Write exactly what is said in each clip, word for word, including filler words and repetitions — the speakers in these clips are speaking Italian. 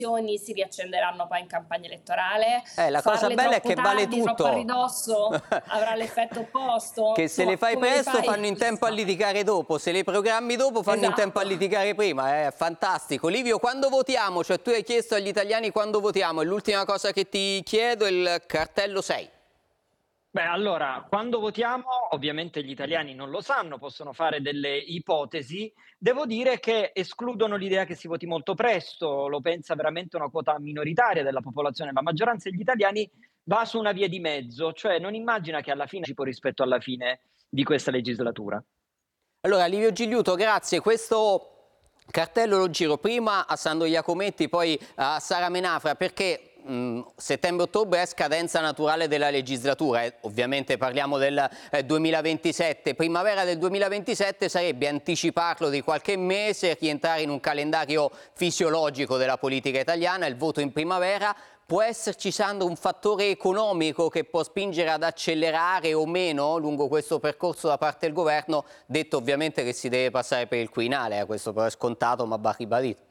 si riaccenderanno poi in campagna elettorale. Eh, la cosa Farle bella è troppo che vale tardi, troppo tutto. a ridosso avrà l'effetto opposto. Che se Insomma, le fai come presto fai? fanno in tempo a litigare dopo, se le programmi dopo fanno in tempo a Esatto. litigare prima, è fantastico. Livio, quando votiamo? Cioè tu hai chiesto agli italiani quando votiamo e l'ultima cosa che ti chiedo è il cartello sei. Beh, allora, quando votiamo, ovviamente gli italiani non lo sanno, possono fare delle ipotesi. Devo dire che escludono l'idea che si voti molto presto, lo pensa veramente una quota minoritaria della popolazione. La maggioranza degli italiani va su una via di mezzo, cioè non immagina che alla fine ci può rispetto alla fine di questa legislatura. Allora, Livio Gigliuto, grazie. Questo cartello lo giro prima a Sandro Iacometti, poi a Sara Menafra, perché settembre-ottobre è scadenza naturale della legislatura, eh, ovviamente parliamo del eh, duemilaventisette, primavera del duemilaventisette sarebbe anticiparlo di qualche mese, rientrare in un calendario fisiologico della politica italiana, il voto in primavera. Può esserci, Sandro, un fattore economico che può spingere ad accelerare o meno lungo questo percorso da parte del governo, detto ovviamente che si deve passare per il Quirinale, eh, questo però è scontato ma va ribadito.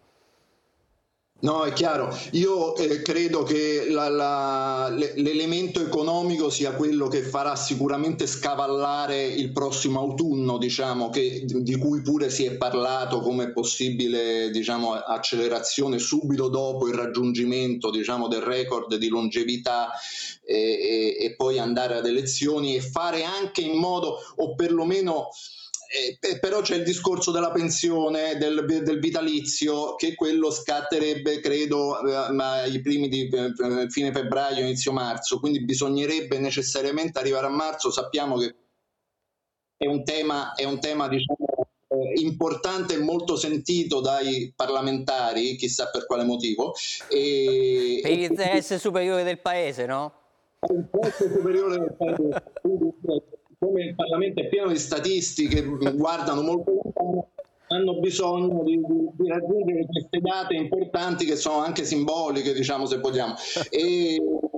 No, è chiaro. Io eh, credo che l'elemento economico sia quello che farà sicuramente scavallare il prossimo autunno, diciamo, che, di cui pure si è parlato come possibile, diciamo, accelerazione subito dopo il raggiungimento, diciamo, del record di longevità e, e, e poi andare ad elezioni e fare anche in modo, o perlomeno... Eh, però c'è il discorso della pensione, del, del vitalizio, che quello scatterebbe credo eh, ai primi di eh, fine febbraio, inizio marzo, quindi bisognerebbe necessariamente arrivare a marzo. Sappiamo che è un tema, è un tema diciamo, eh, importante e molto sentito dai parlamentari, chissà per quale motivo. E, per l'interesse superiore del paese, no? L'interesse superiore del paese. Come il Parlamento è pieno di statisti che guardano molto lontano, hanno bisogno di, di raggiungere queste date importanti che sono anche simboliche, diciamo, se vogliamo. E,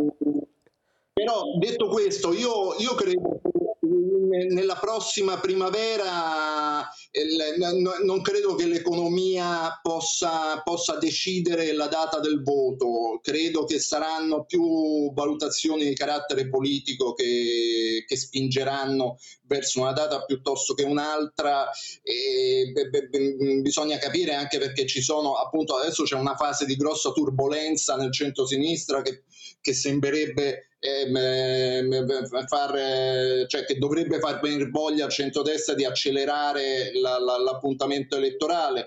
però detto questo, io, io credo che nella prossima primavera eh, non credo che l'economia possa, possa decidere la data del voto, credo che saranno più valutazioni di carattere politico che, che spingeranno verso una data piuttosto che un'altra. E, beh, beh, bisogna capire anche perché ci sono, appunto adesso c'è una fase di grossa turbolenza nel centro-sinistra che, che sembrerebbe eh, far, cioè che dovrebbe far venire voglia al centrodestra di accelerare la, la, l'appuntamento elettorale,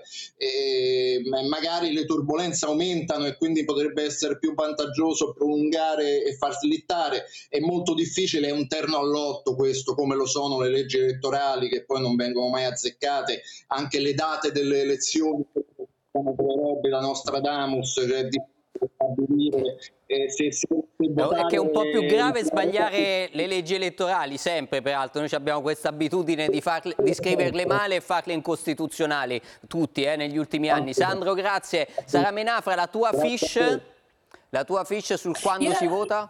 e magari le turbolenze aumentano e quindi potrebbe essere più vantaggioso prolungare e far slittare. È molto difficile, è un terno all'otto questo, come lo sono le leggi elettorali che poi non vengono mai azzeccate, anche le date delle elezioni come prevede la Nostradamus, cioè di stabilire eh, se, se, se votare... È che è un po' più grave sbagliare le leggi elettorali, sempre peraltro, noi abbiamo questa abitudine di, farle, di scriverle male e farle incostituzionali, tutti eh, negli ultimi anni. Sandro, grazie. Sara Menafra, la tua fiche, la tua fiche sul quando si vota?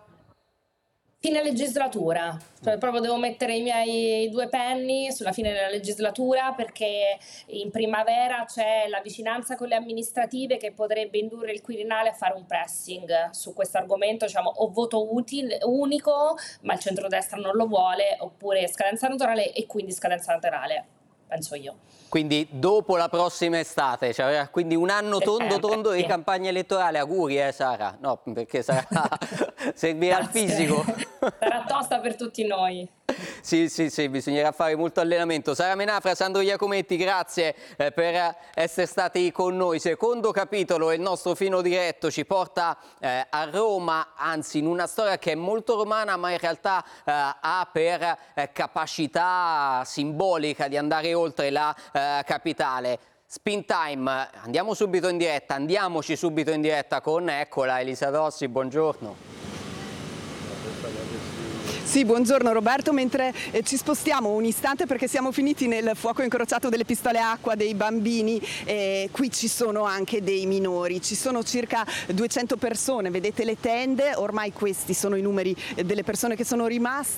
Fine legislatura, cioè proprio devo mettere i miei due penny sulla fine della legislatura, perché in primavera c'è la vicinanza con le amministrative che potrebbe indurre il Quirinale a fare un pressing su questo argomento, diciamo o voto utile, unico, ma il centrodestra non lo vuole, oppure scadenza naturale e quindi scadenza naturale, penso io. Quindi dopo la prossima estate, cioè, quindi un anno tondo tondo di campagna elettorale. Auguri eh Sara, no perché sarà, servirà il fisico. Sarà tosta per tutti noi. Sì, sì, sì, bisognerà fare molto allenamento. Sara Menafra, Sandro Iacometti, grazie eh, per essere stati con noi. Secondo capitolo, il nostro filo diretto ci porta eh, a Roma, anzi in una storia che è molto romana ma in realtà eh, ha per eh, capacità simbolica di andare oltre la eh, capitale. Spin Time, andiamo subito in diretta, andiamoci subito in diretta con, eccola, Elisa Rossi, buongiorno. Sì, buongiorno Roberto, mentre eh, ci spostiamo un istante perché siamo finiti nel fuoco incrociato delle pistole acqua dei bambini, eh, qui ci sono anche dei minori, ci sono circa duecento persone, vedete le tende, ormai questi sono i numeri delle persone che sono rimaste.